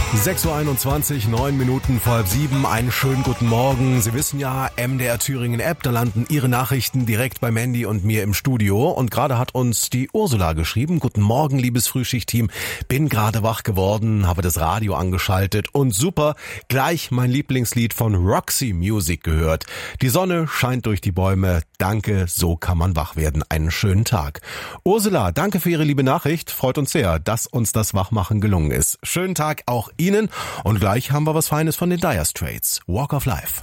6.21 Uhr, 9 Minuten vor 6:30. Einen schönen guten Morgen. Sie wissen ja, MDR Thüringen App, da landen Ihre Nachrichten direkt bei Mandy und mir im Studio. Und gerade hat uns die Ursula geschrieben. Guten Morgen, liebes Frühschichtteam. Bin gerade wach geworden, habe das Radio angeschaltet und super, gleich mein Lieblingslied von Roxy Music gehört. Die Sonne scheint durch die Bäume. Danke, so kann man wach werden. Einen schönen Tag. Ursula, danke für Ihre liebe Nachricht. Freut uns sehr, dass uns das Wachmachen gelungen ist. Schönen Tag auch Ihnen. Und gleich haben wir was Feines von den Dire Straits. Walk of Life.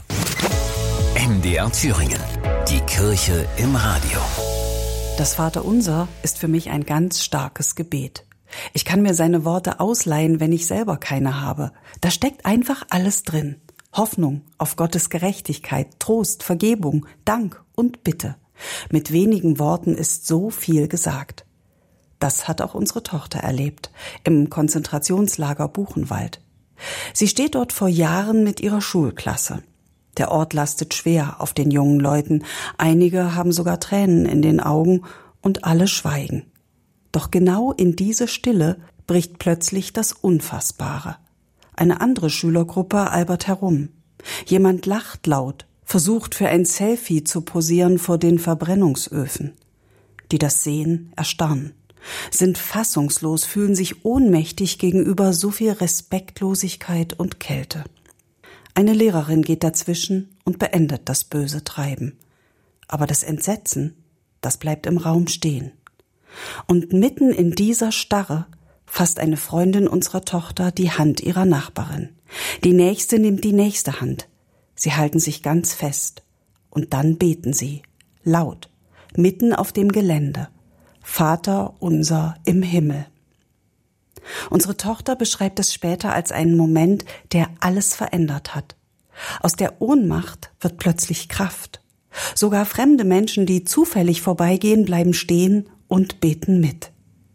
MDR Thüringen. Die Kirche im Radio. Das Vaterunser ist für mich ein ganz starkes Gebet. Ich kann mir seine Worte ausleihen, wenn ich selber keine habe. Da steckt einfach alles drin. Hoffnung auf Gottes Gerechtigkeit, Trost, Vergebung, Dank und Bitte. Mit wenigen Worten ist so viel gesagt. Das hat auch unsere Tochter erlebt, im Konzentrationslager Buchenwald. Sie steht dort vor Jahren mit ihrer Schulklasse. Der Ort lastet schwer auf den jungen Leuten. Einige haben sogar Tränen in den Augen und alle schweigen. Doch genau in diese Stille bricht plötzlich das Unfassbare. Eine andere Schülergruppe albert herum. Jemand lacht laut, versucht für ein Selfie zu posieren vor den Verbrennungsöfen. Die das sehen, erstarren, sind fassungslos, fühlen sich ohnmächtig gegenüber so viel Respektlosigkeit und Kälte. Eine Lehrerin geht dazwischen und beendet das böse Treiben. Aber das Entsetzen, das bleibt im Raum stehen. Und mitten in dieser Starre fasst eine Freundin unserer Tochter die Hand ihrer Nachbarin. Die nächste nimmt die nächste Hand. Sie halten sich ganz fest. Und dann beten sie, laut, mitten auf dem Gelände. Vater unser im Himmel. Unsere Tochter beschreibt es später als einen Moment, der alles verändert hat. Aus der Ohnmacht wird plötzlich Kraft. Sogar fremde Menschen, die zufällig vorbeigehen, bleiben stehen und beten mit.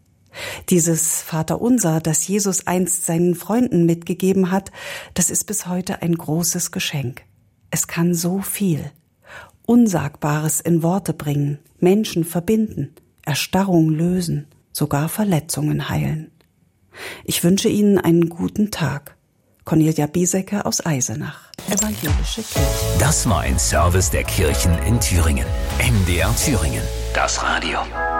Dieses Vaterunser, das Jesus einst seinen Freunden mitgegeben hat, das ist bis heute ein großes Geschenk. Es kann so viel. Unsagbares in Worte bringen, Menschen verbinden, Erstarrung lösen, sogar Verletzungen heilen. Ich wünsche Ihnen einen guten Tag. Cornelia Biesecke aus Eisenach, Evangelische Kirche. Das war ein Service der Kirchen in Thüringen. MDR Thüringen, das Radio.